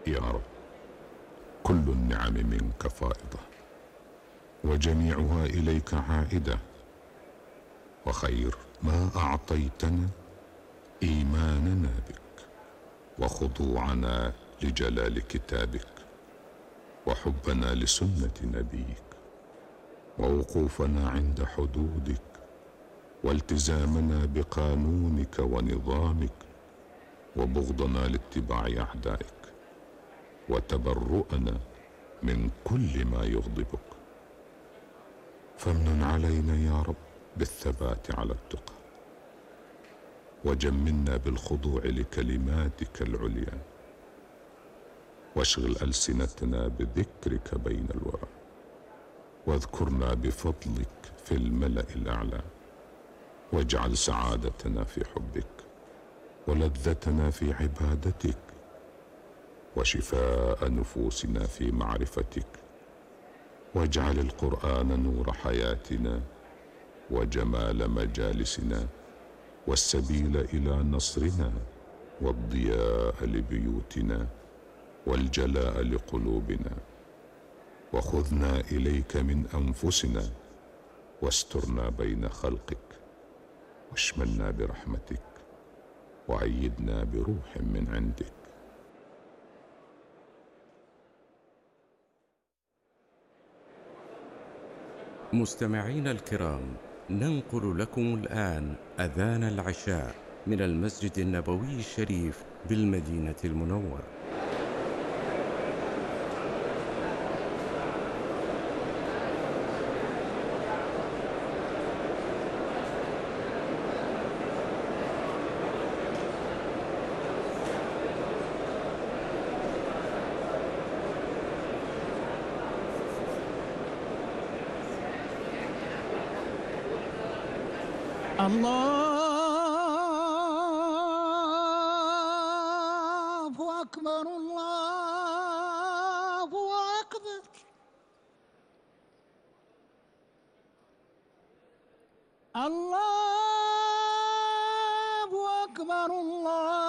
يا رب، كل النعم منك فائضة، وجميعها إليك عائدة، وخير ما أعطيتنا إيماننا بك، وخضوعنا لجلال كتابك، وحبنا لسنة نبيك، ووقوفنا عند حدودك، والتزامنا بقانونك ونظامك، وبغضنا لاتباع أعدائك، وتبرؤنا من كل ما يغضبك. فامنن علينا يا رب بالثبات على التقى، وجملنا بالخضوع لكلماتك العليا، واشغل ألسنتنا بذكرك بين الورى، واذكرنا بفضلك في الملأ الأعلى، واجعل سعادتنا في حبك، ولذتنا في عبادتك، وشفاء نفوسنا في معرفتك، واجعل القرآن نور حياتنا، وجمال مجالسنا، والسبيل إلى نصرنا، والضياء لبيوتنا، والجلاء لقلوبنا. وخذنا إليك من أنفسنا، واسترنا بين خلقك، واشملنا برحمتك، وأيدنا بروح من عندك. مستمعينا الكرام، ننقل لكم الآن أذان العشاء من المسجد النبوي الشريف بالمدينة المنورة. الله أكبر، الله أكبر. الله أكبر، الله